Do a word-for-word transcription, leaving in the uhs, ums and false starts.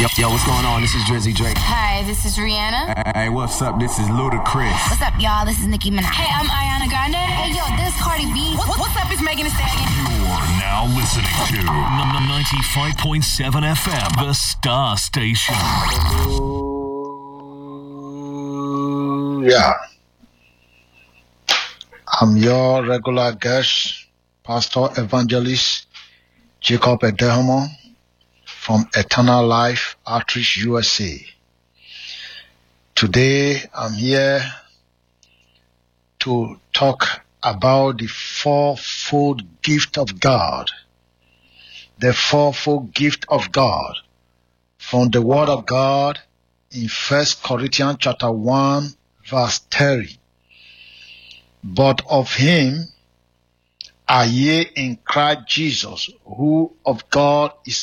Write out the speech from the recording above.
Yo, yo, what's going on? This is Drizzy Drake. Hi, this is Rihanna. Hey, what's up? This is Ludacris. What's up, y'all? This is Nicki Minaj. Hey, I'm Ariana Grande. Hey, yo, this is Cardi B. What, what's up? It's Megan Thee Stallion. You're now listening to ninety-five point seven F M, the Star Station. Yeah. I'm your regular guest, Pastor Evangelist Jacob Edehamo from Eternal Life Outreach U S A. Today, I'm here to talk about the fourfold gift of God. The fourfold gift of God from the Word of God in First Corinthians chapter one, verse thirty. But of him are ye in Christ Jesus, who of God is